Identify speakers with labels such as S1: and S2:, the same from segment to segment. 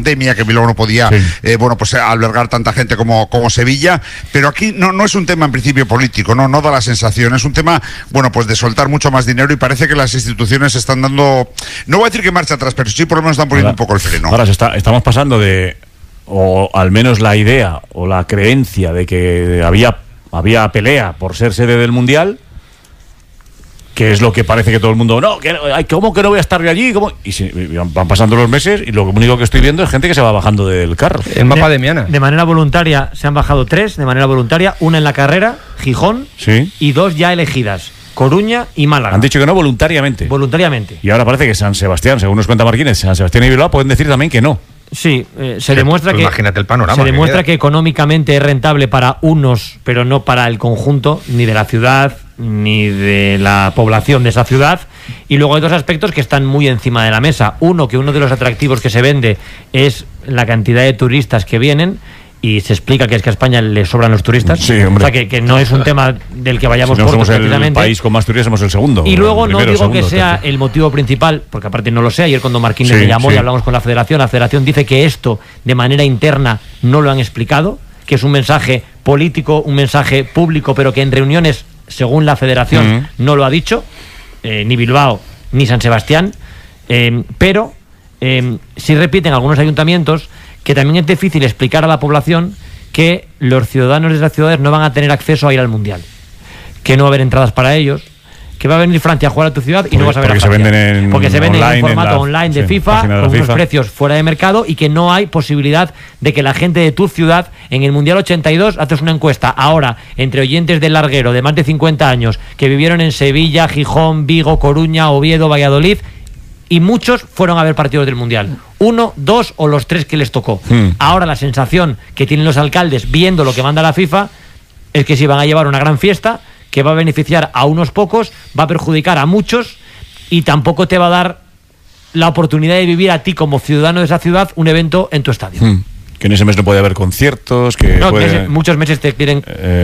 S1: pandemia, que Bilbao no podía pues albergar tanta gente como Sevilla, pero aquí no es un tema en principio político, no da la sensación, es un tema, bueno, pues de soltar mucho más dinero, y parece que las instituciones están dando, no voy a decir que marcha atrás, pero sí por lo menos están poniendo un poco el freno.
S2: Ahora estamos pasando de, o al menos la idea o la creencia de que había pelea por ser sede del Mundial, que es lo que parece que todo el mundo, ¿cómo que no voy a estar yo allí? Y van pasando los meses y lo único que estoy viendo es gente que se va bajando del carro.
S3: El mapa de Miana.
S4: De manera voluntaria se han bajado 3, de manera voluntaria, una en la carrera, Gijón, y 2 ya elegidas, Coruña y Málaga.
S2: Han dicho que no voluntariamente.
S4: Voluntariamente.
S2: Y ahora parece que San Sebastián, según nos cuenta Marquínez, San Sebastián y Bilbao pueden decir también que no.
S4: Sí, se demuestra que
S3: imagínate el panorama.
S4: Se demuestra que económicamente es rentable para unos, pero no para el conjunto, ni de la ciudad, ni de la población de esa ciudad. Y luego hay 2 aspectos que están muy encima de la mesa. Uno, que uno de los atractivos que se vende es la cantidad de turistas que vienen, y se explica que es que a España le sobran los turistas.
S2: Sí, hombre.
S4: O sea, que no es un tema del que vayamos
S2: cortos,
S4: somos
S2: el país con más turistas, somos el segundo.
S4: Y luego
S2: primero,
S4: no digo
S2: segundo,
S4: que sea
S2: tercero.
S4: el motivo principal, porque aparte no lo sé. Ayer cuando Marquínez me llamó y hablamos con la federación dice que esto de manera interna no lo han explicado, que es un mensaje político, un mensaje público, pero que en reuniones, según la federación, no lo ha dicho ni Bilbao ni San Sebastián, pero sí repiten algunos ayuntamientos que también es difícil explicar a la población que los ciudadanos de esas ciudades no van a tener acceso a ir al Mundial, que no va a haber entradas para ellos, que va a venir Francia a jugar a tu ciudad y no vas a ver a Francia, porque se venden en formato online de FIFA, con unos precios fuera de mercado, y que no hay posibilidad de que la gente de tu ciudad, en el Mundial 82 haces una encuesta ahora entre oyentes del larguero de más de 50 años que vivieron en Sevilla, Gijón, Vigo, Coruña, Oviedo, Valladolid, y muchos fueron a ver partidos del Mundial, 1, 2 o los 3 que les tocó. Ahora la sensación que tienen los alcaldes viendo lo que manda la FIFA es que si van a llevar una gran fiesta que va a beneficiar a unos pocos, va a perjudicar a muchos, y tampoco te va a dar la oportunidad de vivir a ti como ciudadano de esa ciudad un evento en tu estadio.
S2: Que en ese mes no puede haber conciertos, que
S4: muchos meses te quieren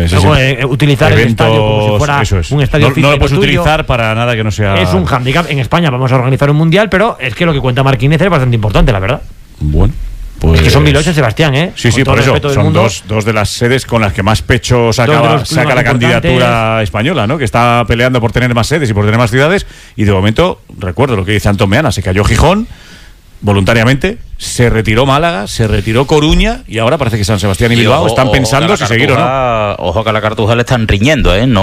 S4: utilizar
S2: eventos,
S4: el estadio como si fuera un estadio
S2: no lo puedes utilizar para nada que no sea...
S4: Es un hándicap. En España vamos a organizar un Mundial, pero es que lo que cuenta Marquínez es bastante importante, la verdad.
S2: Bueno, pues...
S4: Es que son Bilbao y San Sebastián, ¿eh?
S2: Sí, por eso. Son dos de las sedes con las que más pecho saca la candidatura española, ¿no? Que está peleando por tener más sedes y por tener más ciudades. Y de momento, recuerdo lo que dice Antón Meana, se cayó Gijón voluntariamente, se retiró Málaga, se retiró Coruña, y ahora parece que San Sebastián y Bilbao están pensando si seguir o no.
S5: Ojo que a la Cartuja le están riñendo, ¿eh?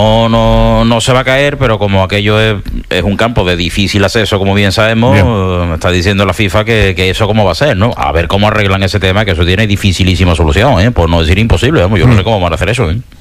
S5: No se va a caer, pero como aquello es un campo de difícil acceso, como bien sabemos, me está diciendo la FIFA que eso cómo va a ser, ¿no? A ver cómo arreglan ese tema, que eso tiene dificilísima solución, ¿eh? Por no decir imposible, vamos, yo no sé cómo van a hacer eso, ¿eh?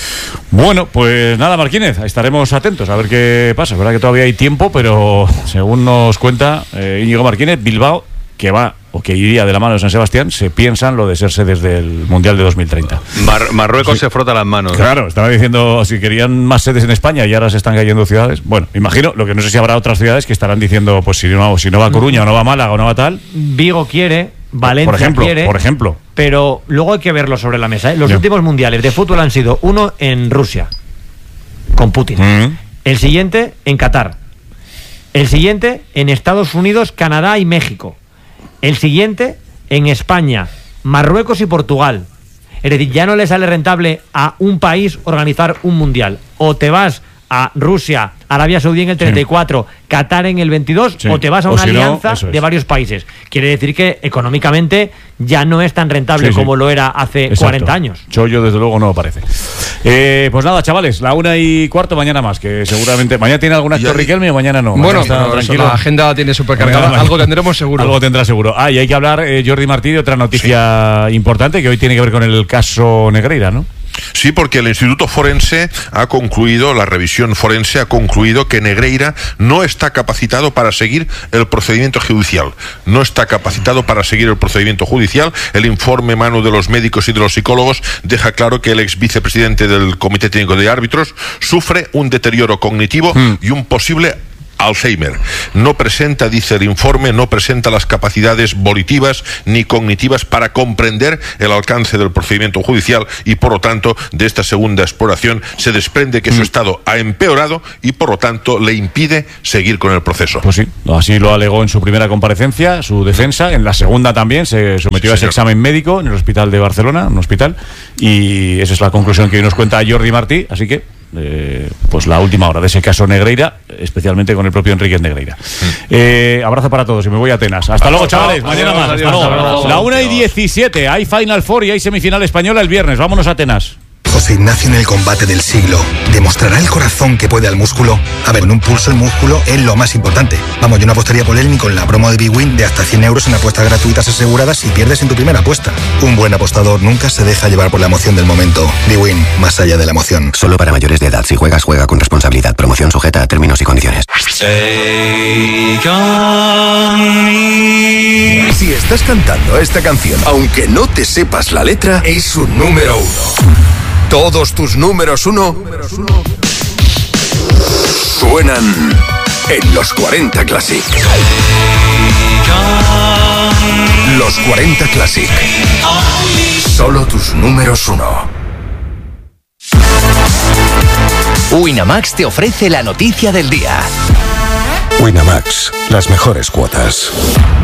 S2: Bueno, pues nada, Marquínez, estaremos atentos a ver qué pasa. Es verdad que todavía hay tiempo, pero según nos cuenta Íñigo Marquínez, Bilbao, que va o que iría de la mano de San Sebastián, se piensan lo de ser sedes del Mundial de 2030.
S6: Marruecos se frota las manos.
S2: Claro, estaba diciendo si querían más sedes en España y ahora se están cayendo ciudades. Bueno, imagino, lo que no sé si habrá otras ciudades que estarán diciendo, pues si no va a Coruña o no va a Málaga o no va a tal.
S4: Vigo quiere, Valencia
S2: por ejemplo.
S4: Pero luego hay que verlo sobre la mesa, ¿eh? Los últimos mundiales de fútbol han sido uno en Rusia, con Putin. El siguiente en Qatar. El siguiente en Estados Unidos, Canadá y México. El siguiente en España, Marruecos y Portugal. Es decir, ya no le sale rentable a un país organizar un mundial. O te vas a Rusia, Arabia Saudí en el 34, Qatar en el 22, o te vas a una alianza de varios países. Quiere decir que económicamente ya no es tan rentable como lo era hace 40 años.
S2: Chollo, desde luego, no lo parece. Pues nada, chavales, 1:15, mañana más, que seguramente mañana tiene algún acto Riquelme o mañana no.
S3: Bueno, tranquilo. La agenda tiene supercargada, algo tendremos seguro.
S2: Algo tendrá seguro. Y hay que hablar, Jordi Martí, de otra noticia importante que hoy tiene que ver con el caso Negreira, ¿no?
S7: Sí, porque el Instituto Forense ha concluido, la revisión forense ha concluido que Negreira no está capacitado para seguir el procedimiento judicial. No está capacitado para seguir el procedimiento judicial. El informe mano de los médicos y de los psicólogos deja claro que el ex vicepresidente del Comité Técnico de Árbitros sufre un deterioro cognitivo y un posible Alzheimer. No presenta, dice el informe, no presenta las capacidades volitivas ni cognitivas para comprender el alcance del procedimiento judicial y, por lo tanto, de esta segunda exploración se desprende que su estado ha empeorado y, por lo tanto, le impide seguir con el proceso.
S2: Pues sí, así lo alegó en su primera comparecencia, su defensa. En la segunda también se sometió a ese examen médico en el hospital de Barcelona, un hospital, y esa es la conclusión que hoy nos cuenta Jordi Martí. Así que pues la última hora de ese caso Negreira, especialmente con el propio Enríquez Negreira. Abrazo para todos y me voy a Atenas. Hasta luego, chavales. Mañana más. Hasta luego. La 1:17. Hay Final Four y hay semifinal española el viernes. Vámonos a Atenas.
S8: José Ignacio en el combate del siglo. ¿Demostrará el corazón que puede al músculo? A ver, en un pulso el músculo es lo más importante. Vamos, yo no apostaría por él ni con la promo de BWin de hasta 100 euros en apuestas gratuitas aseguradas si pierdes en tu primera apuesta. Un buen apostador nunca se deja llevar por la emoción del momento. BWin, más allá de la emoción.
S9: Solo para mayores de edad. Si juegas, juega con responsabilidad. Promoción sujeta a términos y condiciones.
S10: Si estás cantando esta canción, aunque no te sepas la letra, es un número 1. Todos tus números 1 suenan en los 40 Classic. Los 40 Classic. Solo tus números 1.
S11: Winamax te ofrece la noticia del día.
S10: Winamax, las mejores cuotas.